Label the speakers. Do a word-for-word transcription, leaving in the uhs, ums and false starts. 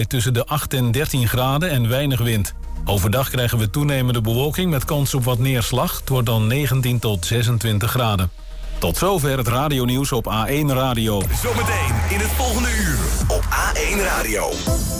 Speaker 1: tussen de acht en dertien graden en weinig wind. Overdag krijgen we toenemende bewolking met kans op wat neerslag. Het wordt dan negentien tot zesentwintig graden. Tot zover het radionieuws op A één Radio.
Speaker 2: Zometeen in het volgende uur op A één Radio.